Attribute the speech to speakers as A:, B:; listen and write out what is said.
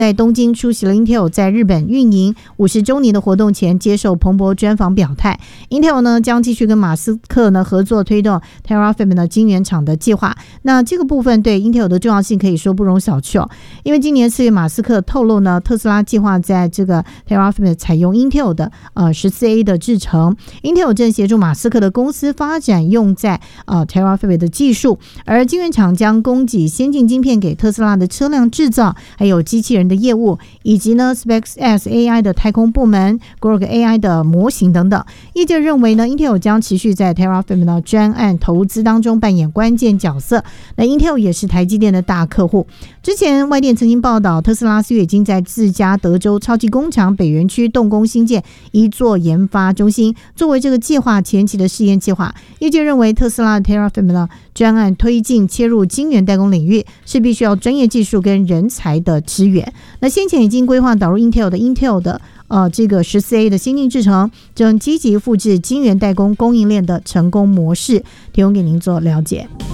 A: 在东京出席了 Intel 在日本运营50周年的活动前，接受彭博专访表态 ，Intel 呢将继续跟马斯克呢合作推动 Terafab 的晶圆厂的计划。那这个部分对 Intel 的重要性可以说不容小觑，因为今年4月马斯克透露呢，特斯拉计划在这个 Terafab 采用 Intel 的14A 的制程 ，Intel 正协助马斯克的公司发展用在Terafab 的技术，而晶圆厂将供给先进晶片给特斯拉的车辆制造，还有机器人的业务，以及呢 SpaceX AI 的太空部门 Grok AI 的模型等等。业界认为呢 Intel 将持续在 Terafab 的专案投资当中扮演关键角色。那 Intel 也是台积电的大客户。之前外电曾经报道，特斯拉4月已经在自家德州超级工厂北园区动工新建一座研发中心，作为这个计划前期的试验计划。业界认为特斯拉的 Terafab 的专案推进切入晶圆代工领域，是必须要专业技术跟人才的支援。那先前已经规划导入 Intel 的这个14A 的先进制程，正积极复制晶圆代工供应链的成功模式，提供给您做了解。